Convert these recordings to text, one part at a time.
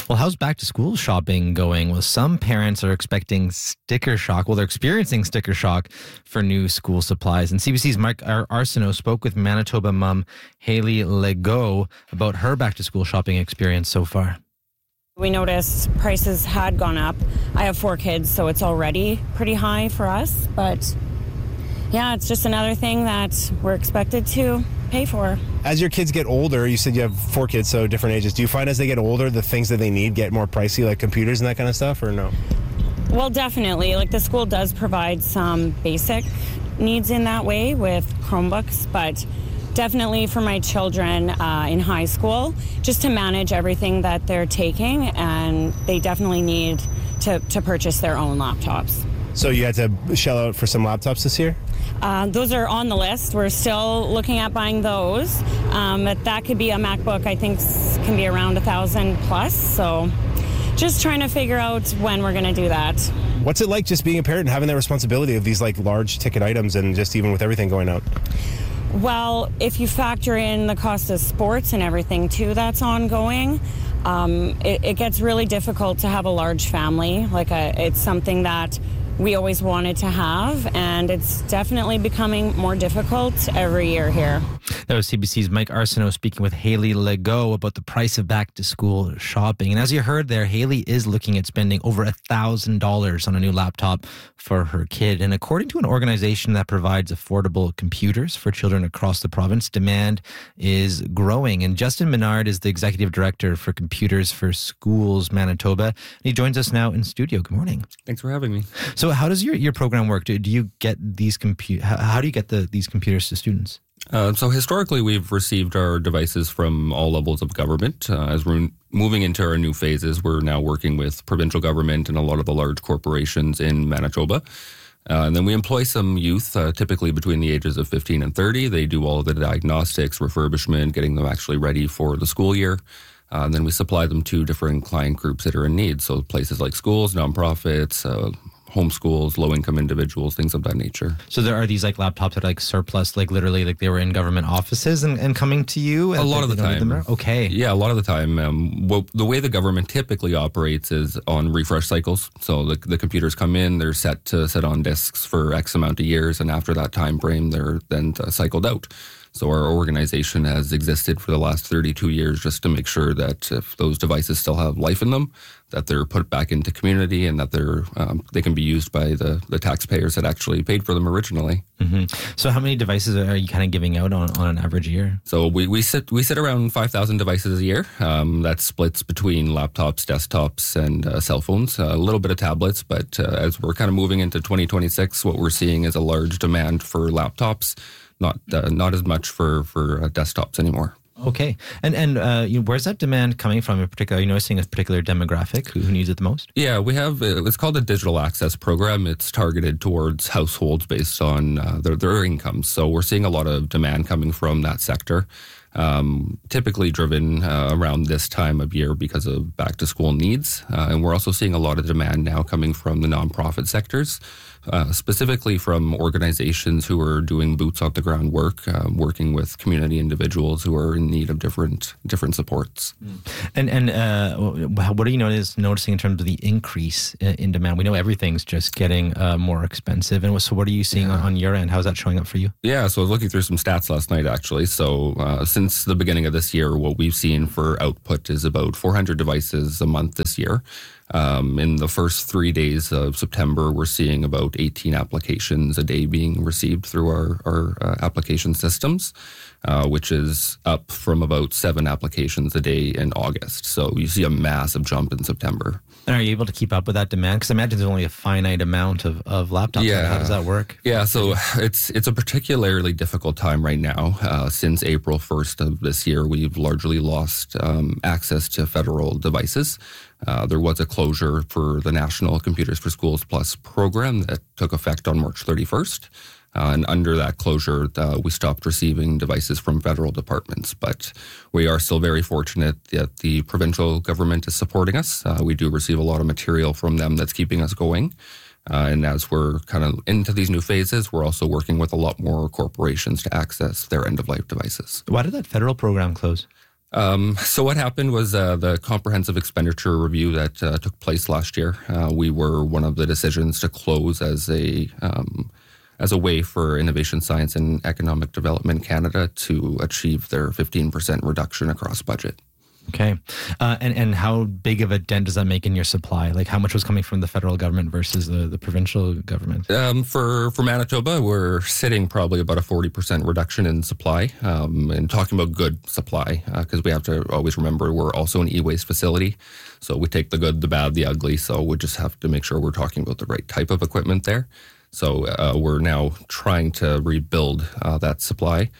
Well, how's back to school shopping going? Well, some parents are expecting sticker shock. Well, they're experiencing sticker shock for new school supplies. And CBC's Mike Arsenault spoke with Manitoba mom Haley Legault about her back to school shopping experience so far. We noticed prices had gone up. I have 4 kids, so it's already pretty high for us. But yeah, it's just another thing that we're expected to pay for. As your kids get older, you said you have 4 kids, so different ages. Do you find as they get older, the things that they need get more pricey, like computers and that kind of stuff, or no? Well, definitely. Like, the school does provide some basic needs in that way with Chromebooks, but definitely for my children in high school, just to manage everything that they're taking, and they definitely need to purchase their own laptops. So you had to shell out for some laptops this year? Those are on the list. We're still looking at buying those. But that could be a MacBook, I think, can be around $1,000 plus. So just trying to figure out when we're going to do that. What's it like just being a parent and having that responsibility of these like large ticket items and just even with everything going out? Well, if you factor in the cost of sports and everything too that's ongoing, it gets really difficult to have a large family. It's something that we always wanted to have, and it's definitely becoming more difficult every year here. That was CBC's Mike Arsenault speaking with Haley Legault about the price of back-to-school shopping. And as you heard there, Haley is looking at spending over $1,000 on a new laptop for her kid. And according to an organization that provides affordable computers for children across the province, demand is growing. And Justin Menard is the executive director for Computers for Schools Manitoba. And he joins us now in studio. Good morning. Thanks for having me. So how does your program work? Do you get these how do you get these computers to students? So historically, we've received our devices from all levels of government. As we're moving into our new phases, we're now working with provincial government and a lot of the large corporations in Manitoba. And then we employ some youth, typically between the ages of 15 and 30. They do all of the diagnostics, refurbishment, getting them actually ready for the school year. And then we supply them to different client groups that are in need. So places like schools, nonprofits, homeschools, low-income individuals, things of that nature. So there are these like laptops that are like surplus, like literally like they were in government offices and coming to you? A lot of the time. Okay. Yeah, a lot of the time. The way the government typically operates is on refresh cycles. So the computers come in, they're set to sit on disks for X amount of years, and after that time frame, they're then cycled out. So our organization has existed for the last 32 years just to make sure that if those devices still have life in them, that they're put back into community and that they can be used by the taxpayers that actually paid for them originally. Mm-hmm. So how many devices are you kind of giving out on an average year? So we sit around 5,000 devices a year. That splits between laptops, desktops, and cell phones. A little bit of tablets, but as we're kind of moving into 2026, what we're seeing is a large demand for laptops. Not as much for desktops anymore. Okay. And where's that demand coming from in particular? Are you noticing a particular demographic who needs it the most? Yeah, we have, it's called a digital access program. It's targeted towards households based on their incomes. So we're seeing a lot of demand coming from that sector. Typically driven around this time of year because of back to school needs. And we're also seeing a lot of demand now coming from the nonprofit sectors, specifically from organizations who are doing boots on the ground work, working with community individuals who are in need of different supports. And what are you noticing in terms of the increase in demand? We know everything's just getting more expensive. And so what are you seeing on your end? How's that showing up for you? Yeah, so I was looking through some stats last night, actually. So since the beginning of this year, what we've seen for output is about 400 devices a month this year. In the first 3 days of September, we're seeing about 18 applications a day being received through our application systems, which is up from about 7 applications a day in August. So you see a massive jump in September. And are you able to keep up with that demand? Because I imagine there's only a finite amount of laptops. Yeah. How does that work? Yeah, so it's a particularly difficult time right now. Since April 1st of this year, we've largely lost access to federal devices. There was a closure for the National Computers for Schools Plus program that took effect on March 31st. And under that closure, we stopped receiving devices from federal departments. But we are still very fortunate that the provincial government is supporting us. We do receive a lot of material from them that's keeping us going. And as we're kind of into these new phases, we're also working with a lot more corporations to access their end-of-life devices. Why did that federal program close? So what happened was the comprehensive expenditure review that took place last year. We were one of the decisions to close as a way for Innovation, Science and Economic Development Canada to achieve their 15% reduction across budget. Okay. And how big of a dent does that make in your supply? Like how much was coming from the federal government versus the provincial government? For Manitoba, we're sitting probably about a 40% reduction in supply. And talking about good supply, because we have to always remember we're also an e-waste facility. So we take the good, the bad, the ugly. So we just have to make sure we're talking about the right type of equipment there. So we're now trying to rebuild that supply.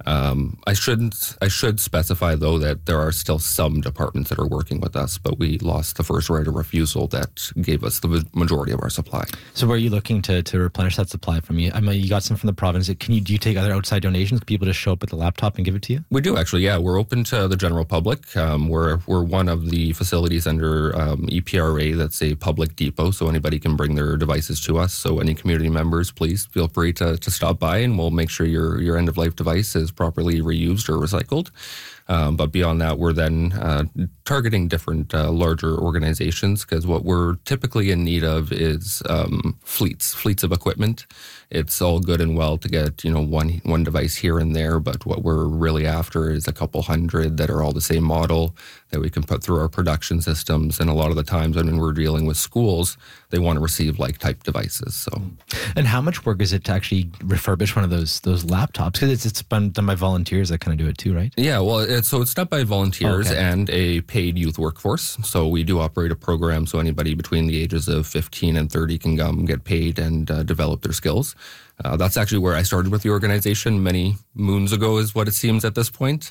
I should specify, though, that there are still some departments that are working with us, but we lost the first right of refusal that gave us the majority of our supply. So where are you looking to replenish that supply from? I mean, you got some from the province. Do you take other outside donations? Can people just show up with the laptop and give it to you? We do, actually, yeah. We're open to the general public. We're one of the facilities under EPRA that's a public depot, so anybody can bring their devices to us. So any community members, please feel free to stop by, and we'll make sure your end-of-life device is properly reused or recycled. But beyond that, we're then targeting different larger organizations, because what we're typically in need of is fleets of equipment. It's all good and well to get one device here and there, but what we're really after is a couple hundred that are all the same model that we can put through our production systems. And a lot of the times when we're dealing with schools, they want to receive like type devices. So, and how much work is it to actually refurbish one of those laptops? Because it's been done by volunteers that kind of do it too, right? Yeah, well, it's done by volunteers and a paid youth workforce. So we do operate a program so anybody between the ages of 15 and 30 can come get paid and develop their skills. That's actually where I started with the organization many moons ago, is what it seems at this point.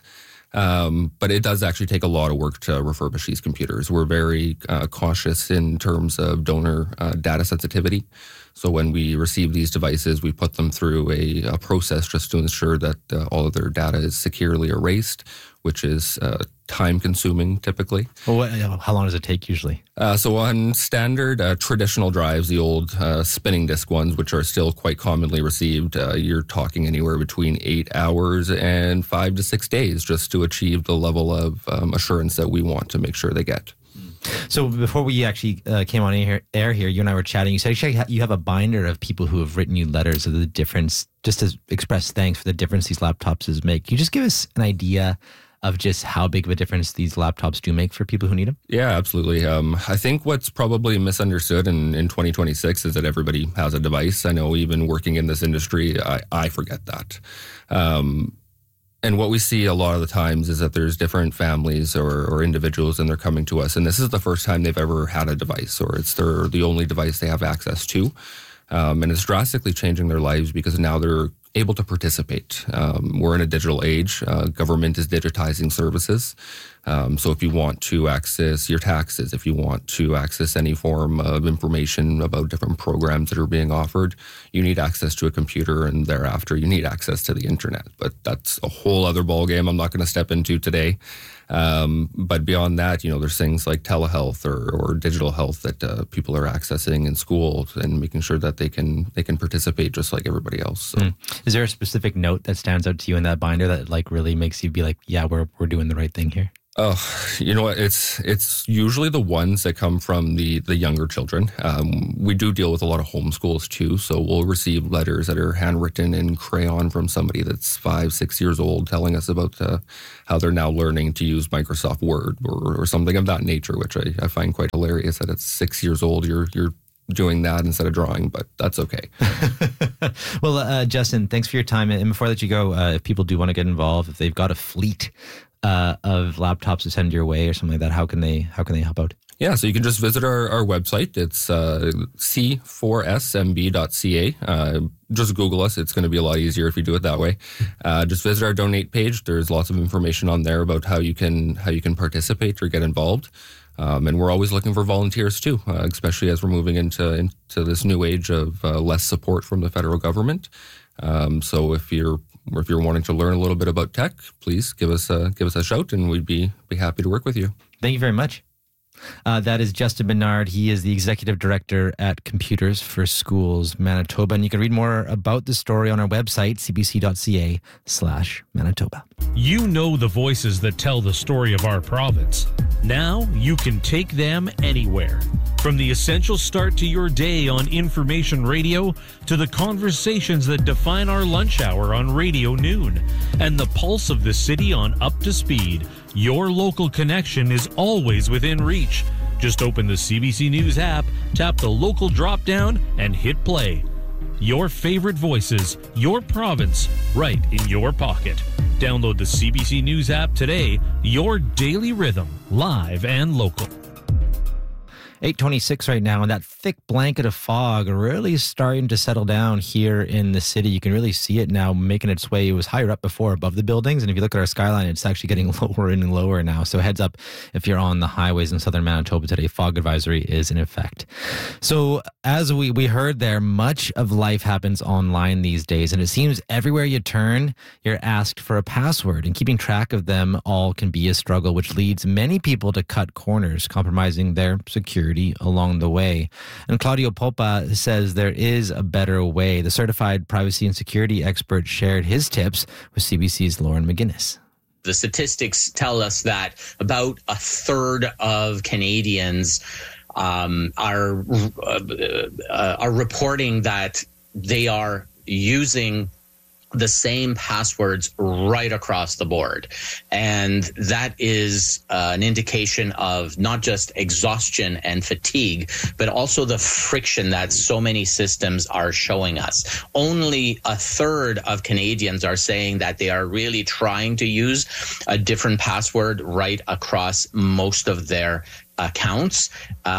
But it does actually take a lot of work to refurbish these computers. We're very cautious in terms of donor data sensitivity. So when we receive these devices, we put them through a process just to ensure that all of their data is securely erased, which is time-consuming typically. Well, how long does it take usually? So on standard traditional drives, the old spinning disk ones, which are still quite commonly received, you're talking anywhere between 8 hours and 5 to 6 days just to achieve the level of assurance that we want to make sure they get. So before we actually came on air here, you and I were chatting. You said actually you have a binder of people who have written you letters of the difference, just to express thanks for the difference these laptops make. Can you just give us an idea of just how big of a difference these laptops do make for people who need them? Yeah, absolutely. I think what's probably misunderstood in 2026 is that everybody has a device. I know even working in this industry, I forget that. And what we see a lot of the times is that there's different families or individuals, and they're coming to us, and this is the first time they've ever had a device, or it's the only device they have access to. And it's drastically changing their lives because now they're able to participate. We're in a digital age. Government is digitizing services. So if you want to access your taxes, if you want to access any form of information about different programs that are being offered, you need access to a computer, and thereafter you need access to the internet. But that's a whole other ballgame I'm not going to step into today. But beyond that, there's things like telehealth or digital health that people are accessing in schools and making sure that they can participate just like everybody else. So. Is there a specific note that stands out to you in that binder that like really makes you be like, yeah, we're doing the right thing here? Oh, you know what? It's usually the ones that come from the younger children. We do deal with a lot of homeschools too, so we'll receive letters that are handwritten in crayon from somebody that's 5-6 years old, telling us about how they're now learning to use Microsoft Word or something of that nature, which I find quite hilarious. That at 6 years old, you're doing that instead of drawing, but that's okay. Well, Justin, thanks for your time. And before I let you go, if people do want to get involved, if they've got a fleet of laptops to send your way or something like that, how can they help out? Yeah, so you can just visit our website. It's c4smb.ca. Just Google us. It's going to be a lot easier if you do it that way. Just visit our donate page. There's lots of information on there about how you can participate or get involved. And we're always looking for volunteers too, especially as we're moving into this new age of less support from the federal government. So if you're wanting to learn a little bit about tech, please give us a shout, and we'd be happy to work with you. Thank you very much. That is Justin Bernard. He is the executive director at Computers for Schools Manitoba. And you can read more about the story on our website, cbc.ca/Manitoba. You know the voices that tell the story of our province. Now you can take them anywhere. From the essential start to your day on Information Radio to the conversations that define our lunch hour on Radio Noon and the pulse of the city on Up to Speed. Your local connection is always within reach. Just open the CBC News app, tap the local drop-down, and hit play. Your favorite voices, your province, right in your pocket. Download the CBC News app today. Your daily rhythm, live and local. 8:26 right now, and that thick blanket of fog really starting to settle down here in the city. You can really see it now making its way. It was higher up before above the buildings, and if you look at our skyline, it's actually getting lower and lower now. So heads up if you're on the highways in southern Manitoba today. Fog advisory is in effect. So as we heard there, much of life happens online these days, and it seems everywhere you turn, you're asked for a password, and keeping track of them all can be a struggle, which leads many people to cut corners, compromising their security along the way. And Claudio Popa says there is a better way. The certified privacy and security expert shared his tips with CBC's Lauren McGinnis. The statistics tell us that about a third of Canadians are reporting that they are using the same passwords right across the board. And that is an indication of not just exhaustion and fatigue, but also the friction that so many systems are showing us. Only a third of Canadians are saying that they are really trying to use a different password right across most of their accounts.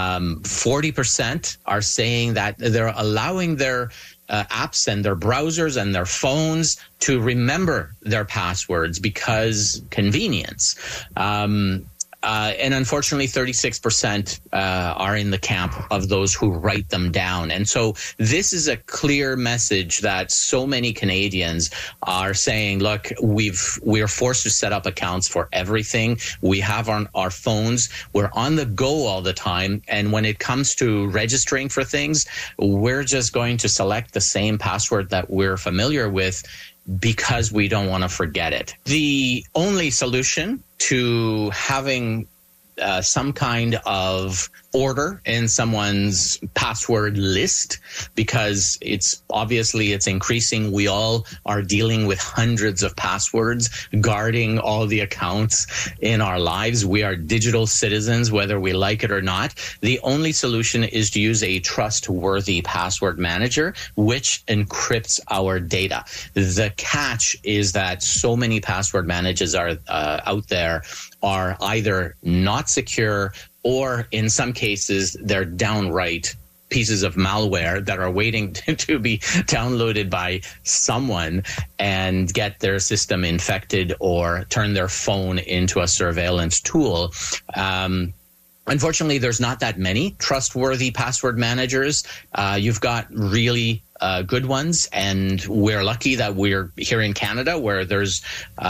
40% are saying that they're allowing their apps and their browsers and their phones to remember their passwords because convenience. And unfortunately, 36% are in the camp of those who write them down. And so this is a clear message that so many Canadians are saying, look, we're forced to set up accounts for everything. We have on our phones. We're on the go all the time. And when it comes to registering for things, we're just going to select the same password that we're familiar with because we don't want to forget it. The only solution to having some kind of order in someone's password list, because it's increasing. We all are dealing with hundreds of passwords, guarding all the accounts in our lives. We are digital citizens, whether we like it or not. The only solution is to use a trustworthy password manager, which encrypts our data. The catch is that so many password managers are out there are either not secure, or in some cases, they're downright pieces of malware that are waiting to be downloaded by someone and get their system infected or turn their phone into a surveillance tool. Unfortunately, there's not that many trustworthy password managers. You've got really good ones, and we're lucky that we're here in Canada, where there's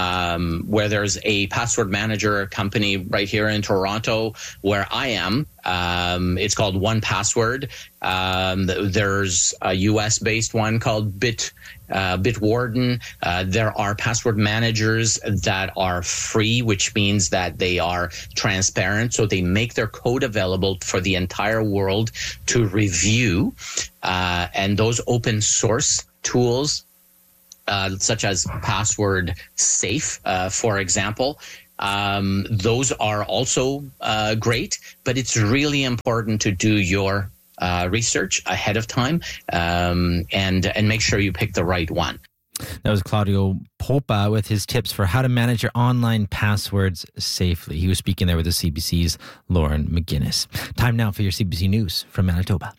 a password manager company right here in Toronto, where I am. It's called 1Password. There's a US-based one called Bitwarden. There are password managers that are free, which means that they are transparent. So they make their code available for the entire world to review. And those open source tools, such as Password Safe, for example, those are also great. But it's really important to do your research ahead of time and make sure you pick the right one. That was Claudio Popa with his tips for how to manage your online passwords safely. He was speaking there with the CBC's Lauren McGinnis. Time now for your CBC News from Manitoba.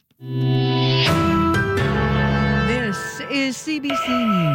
This is CBC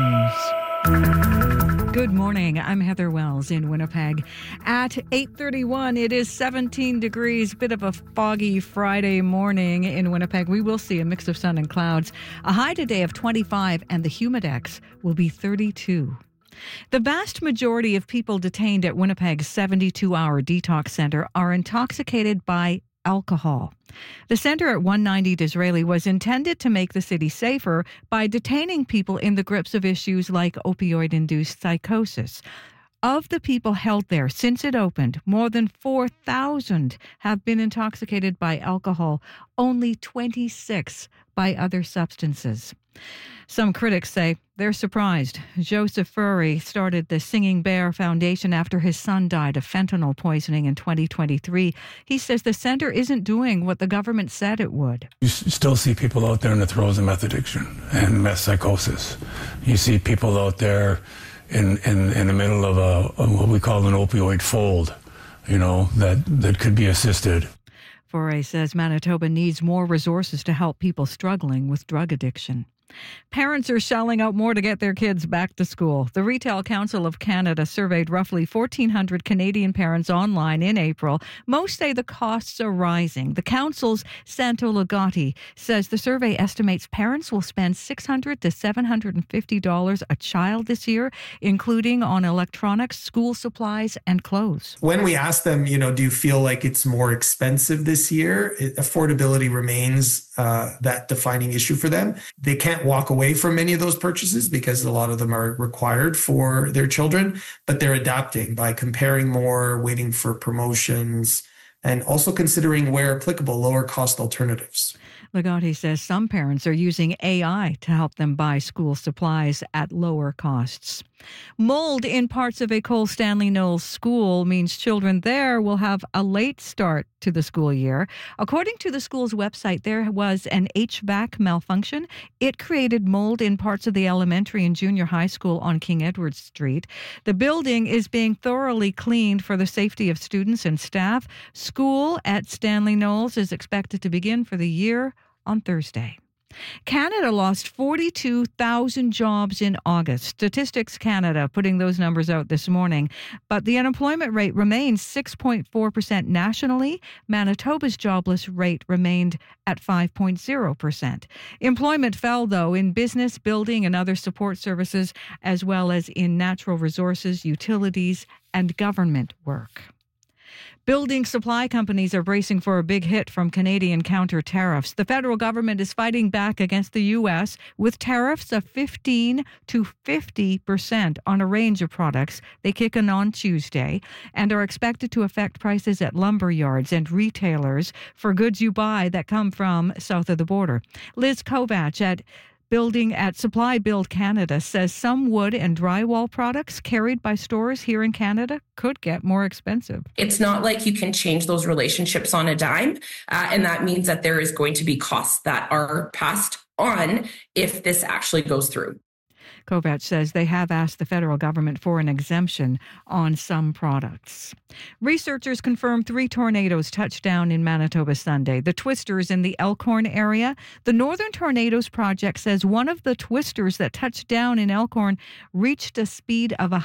News. Good morning. I'm Heather Wells in Winnipeg. At 8:31, it is 17 degrees. Bit of a foggy Friday morning in Winnipeg. We will see a mix of sun and clouds. A high today of 25, and the humidex will be 32. The vast majority of people detained at Winnipeg's 72-hour detox center are intoxicated by alcohol. The center at 190 Disraeli was intended to make the city safer by detaining people in the grips of issues like opioid-induced psychosis. Of the people held there since it opened, more than 4,000 have been intoxicated by alcohol, only 26 by other substances. Some critics say they're surprised. Joseph Furry started the Singing Bear Foundation after his son died of fentanyl poisoning in 2023. He says the center isn't doing what the government said it would. You still see people out there in the throes of meth addiction and meth psychosis. You see people out there in the middle of what we call an opioid fold, that could be assisted. Foray says Manitoba needs more resources to help people struggling with drug addiction. Parents are shelling out more to get their kids back to school. The Retail Council of Canada surveyed roughly 1,400 Canadian parents online in April. Most say the costs are rising. The council's Santo Ligotti says the survey estimates parents will spend $600 to $750 a child this year, including on electronics, school supplies, and clothes. When we ask them, do you feel like it's more expensive this year? Affordability remains that defining issue for them. They can't walk away from many of those purchases because a lot of them are required for their children, but they're adapting by comparing more, waiting for promotions, and also considering, where applicable, lower cost alternatives. Ligotti says some parents are using AI to help them buy school supplies at lower costs. Mold in parts of École Stanley Knowles School means children there will have a late start to the school year. According to the school's website, there was an HVAC malfunction. It created mold in parts of the elementary and junior high school on King Edward Street. The building is being thoroughly cleaned for the safety of students and staff. School at Stanley Knowles is expected to begin for the year on Thursday. Canada lost 42,000 jobs in August. Statistics Canada putting those numbers out this morning. But the unemployment rate remains 6.4% nationally. Manitoba's jobless rate remained at 5.0%. Employment fell, though, in business, building, and other support services, as well as in natural resources, utilities, and government work. Building supply companies are bracing for a big hit from Canadian counter tariffs. The federal government is fighting back against the U.S. with tariffs of 15 to 50% on a range of products. They kick in on Tuesday and are expected to affect prices at lumber yards and retailers for goods you buy that come from south of the border. Liz Kovach at Supply Build Canada says some wood and drywall products carried by stores here in Canada could get more expensive. It's not like you can change those relationships on a dime, and that means that there is going to be costs that are passed on if this actually goes through. Kovach says they have asked the federal government for an exemption on some products. Researchers confirmed 3 tornadoes touched down in Manitoba Sunday. The twisters in the Elkhorn area. The Northern Tornadoes Project says one of the twisters that touched down in Elkhorn reached a speed of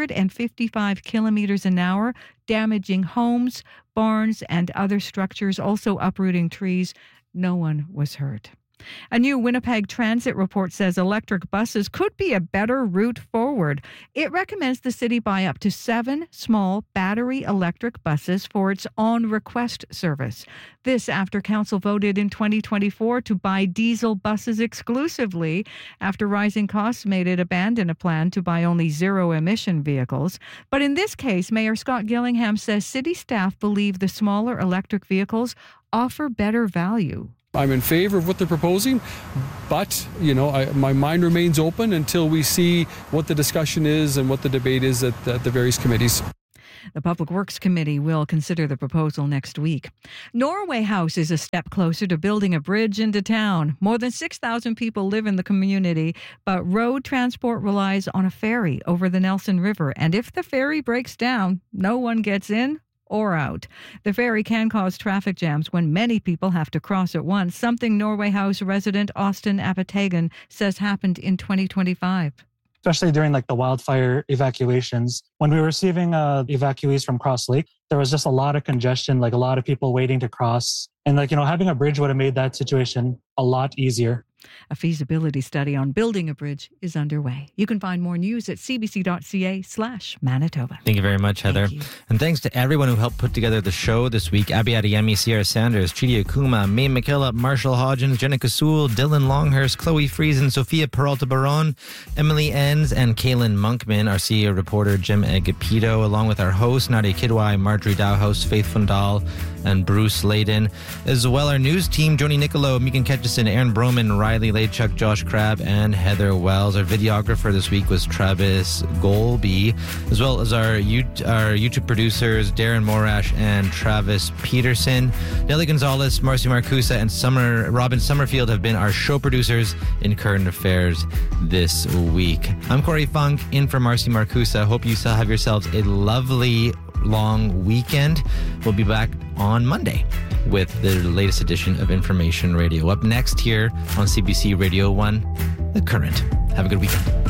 155 kilometers an hour, damaging homes, barns, and other structures, also uprooting trees. No one was hurt. A new Winnipeg Transit report says electric buses could be a better route forward. It recommends the city buy up to 7 small battery electric buses for its on-request service. This after council voted in 2024 to buy diesel buses exclusively after rising costs made it abandon a plan to buy only zero-emission vehicles. But in this case, Mayor Scott Gillingham says city staff believe the smaller electric vehicles offer better value. I'm in favor of what they're proposing, but, my mind remains open until we see what the discussion is and what the debate is at the various committees. The Public Works Committee will consider the proposal next week. Norway House is a step closer to building a bridge into town. More than 6,000 people live in the community, but road transport relies on a ferry over the Nelson River. And if the ferry breaks down, no one gets in or out. The ferry can cause traffic jams when many people have to cross at once, something Norway House resident Austin Apatagan says happened in 2025. Especially during the wildfire evacuations. When we were receiving evacuees from Cross Lake, there was just a lot of congestion, a lot of people waiting to cross. And having a bridge would have made that situation a lot easier. A feasibility study on building a bridge is underway. You can find more news at cbc.ca/Manitoba. Thank you very much, Heather. And thanks to everyone who helped put together the show this week. Abby Adeyemi, Sierra Sanders, Chidi Akuma, May McKillop, Marshall Hodgins, Jenica Sewell, Dylan Longhurst, Chloe Friesen, Sophia Peralta Baron, Emily Enns, and Kaylin Monkman. Our CEO reporter, Jim Agapito, along with our hosts, Nadia Kidwai, Marjorie Dowhouse, Faith Fundal, and Bruce Layden. As well, our news team, Joni Nicolo, Megan Ketchison, Aaron Broman, Riley Laychuk, Josh Crabb, and Heather Wells. Our videographer this week was Travis Golby, as well as our YouTube producers, Darren Morash and Travis Peterson. Nelly Gonzalez, Marcy Marcusa, and Robin Summerfield have been our show producers in Current Affairs this week. I'm Corey Funk, in for Marcy Marcusa. Hope you have yourselves a lovely long weekend. We'll be back on Monday with the latest edition of Information Radio. Up next here on CBC Radio 1, The Current. Have a good weekend.